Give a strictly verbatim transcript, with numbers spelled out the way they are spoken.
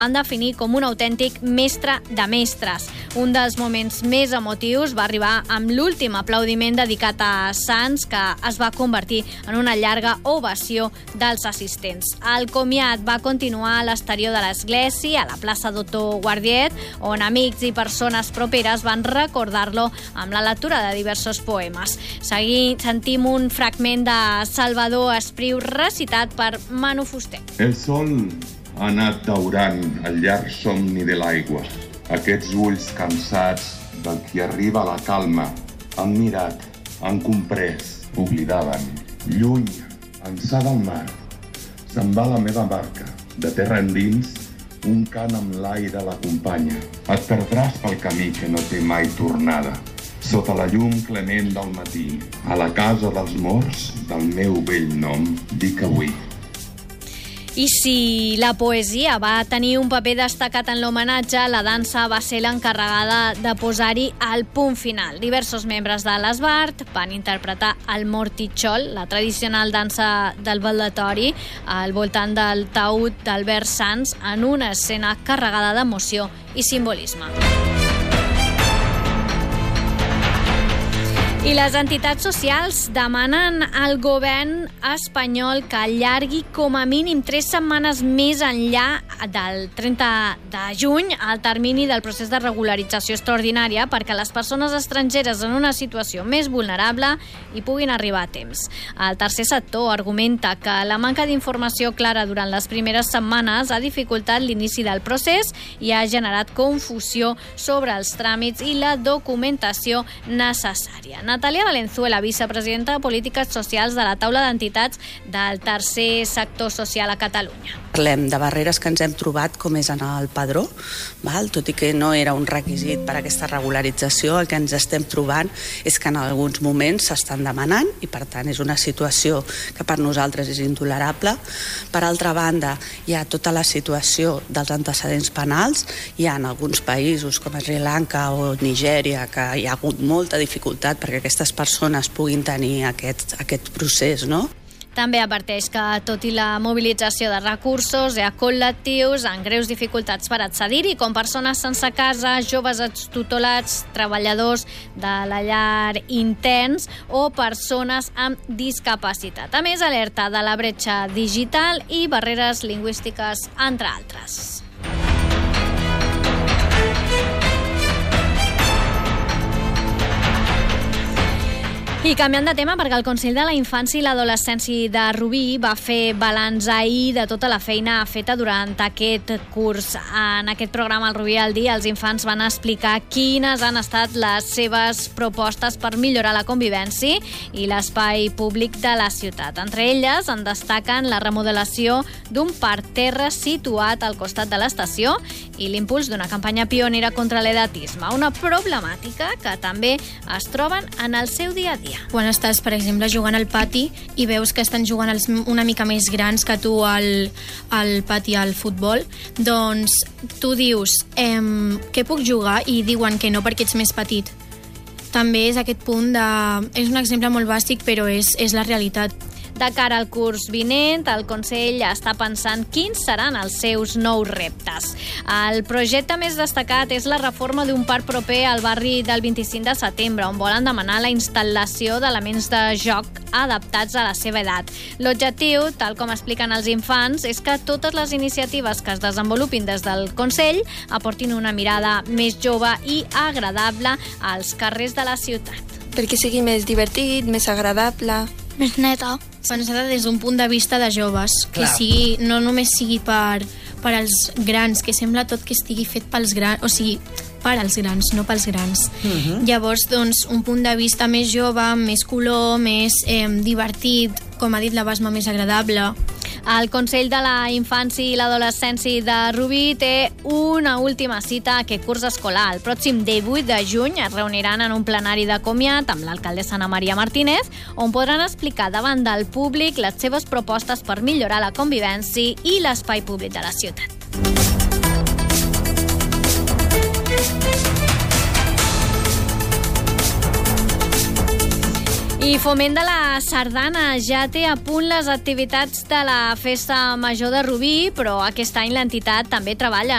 van definir com un autèntic mestre de mestres. Un dels moments més emotius va arribar amb l'últim aplaudiment dedicat a Sants, que es va convertir en una llarga ovació dels assistents. El comiat va continuar a l'exterior de l'església, a la plaça Doctor Guardiet, on amics i persones properes van recordar-lo amb la lectura de diversos poemes. Seguim, sentim un fragment de Salvador Espriu recitat per Manu Fuster. El sol ha anat daurant el llarg somni de l'aigua. Aquests ulls cansats del qui arriba a la calma han mirat, han comprès, oblidaven. Lluny, ençà del mar, se'n va la meva barca. De terra endins, un cant amb l'aire l'acompanya. Et perdràs pel camí que no té mai tornada. Sota la llum clement del matí, a la casa dels morts, del meu vell nom, dic avui. I si la poesia va tenir un paper destacat en l'homenatge, la dansa va ser l'encarregada de posar-hi el punt final. Diversos membres de l'Esbart van interpretar el Mortitxol, la tradicional dansa del baldatori, al voltant del taüt d'Albert Sants, en una escena carregada d'emoció i simbolisme. I les entitats socials demanen al govern espanyol que allargui com a mínim tres setmanes més enllà del trenta de juny el termini del procés de regularització extraordinària perquè les persones estrangeres en una situació més vulnerable hi puguin arribar a temps. El tercer sector argumenta que la manca d'informació clara durant les primeres setmanes ha dificultat l'inici del procés i ha generat confusió sobre els tràmits i la documentació necessària. Natàlia Valenzuela, vicepresidenta de Polítiques Socials de la taula d'entitats del tercer sector social a Catalunya. Parlem de barreres que ens hem trobat, com és en el padró, val? Tot i que no era un requisit per a aquesta regularització, el que ens estem trobant és que en alguns moments s'estan demanant i, per tant, és una situació que per nosaltres és intolerable. Per altra banda, hi ha tota la situació dels antecedents penals. Hi ha en alguns països, com Sri Lanka o Nigèria, que hi ha hagut molta dificultat perquè aquestes persones puguin tenir aquest, aquest procés, no? També adverteix que, tot i la mobilització de recursos, hi ha col·lectius amb greus dificultats per accedir-hi, com persones sense casa, joves extutelats, treballadors de la llar interns o persones amb discapacitat. A més, alerta de la bretxa digital i barreres lingüístiques, entre altres. I canviant de tema, perquè el Consell de la Infància i l'Adolescència de Rubí va fer balanç ahir de tota la feina feta durant aquest curs. En aquest programa, el Rubí al dia, els infants van explicar quines han estat les seves propostes per millorar la convivència i l'espai públic de la ciutat. Entre elles en destaquen la remodelació d'un parterre situat al costat de l'estació i l'impuls d'una campanya pionera contra l'edatisme, una problemàtica que també es troben en el seu dia a dia. Quan estàs, per exemple, jugant al pati i veus que estan jugant els una mica més grans que tu al, al pati al futbol, doncs tu dius ehm, què puc jugar? I diuen que no perquè ets més petit. També és aquest punt de... És un exemple molt bàsic, però és, és la realitat. De cara al curs vinent, el Consell està pensant quins seran els seus nous reptes. El projecte més destacat és la reforma d'un parc proper al barri del vint-i-cinc de setembre, on volen demanar la instal·lació d'elements de joc adaptats a la seva edat. L'objectiu, tal com expliquen els infants, és que totes les iniciatives que es desenvolupin des del Consell aportin una mirada més jove i agradable als carrers de la ciutat. Perquè sigui més divertit, més agradable, més neta. Pensada des d'un punt de vista de joves, que sigui, no només sigui per, per als grans, que sembla tot que estigui fet pels grans, o sigui, per als grans, no pels grans. Uh-huh. Llavors, doncs, un punt de vista més jove, més color, més eh, divertit, com ha dit la Basma, més agradable. El Consell de la Infància i l'Adolescència de Rubí té una última cita aquest curs escolar. El pròxim divuit de juny es reuniran en un plenari de comiat amb l'alcaldessa Ana Maria Martínez, on podran explicar davant del públic les seves propostes per millorar la convivència i l'espai públic de la ciutat. I Foment de la Sardana ja té a punt les activitats de la Festa Major de Rubí, però aquest any l'entitat també treballa